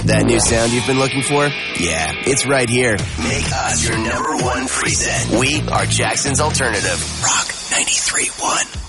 That new sound you've been looking for? Yeah, it's right here. Make us your #1 preset. We are Jackson's alternative. Rock 93.1.